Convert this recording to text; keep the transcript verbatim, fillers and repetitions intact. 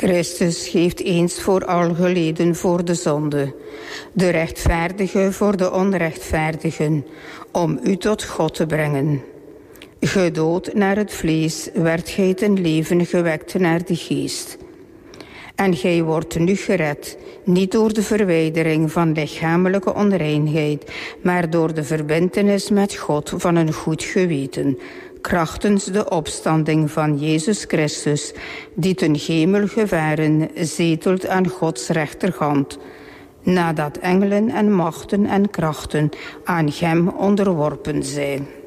Christus heeft eens voor al geleden voor de zonde, de rechtvaardige voor de onrechtvaardigen, om u tot God te brengen. Gedood naar het vlees werd gij ten leven gewekt naar de geest. En gij wordt nu gered, niet door de verwijdering van lichamelijke onreinheid, maar door de verbintenis met God van een goed geweten, krachtens de opstanding van Jezus Christus, die ten hemel gevaren zetelt aan Gods rechterhand, nadat engelen en machten en krachten aan hem onderworpen zijn.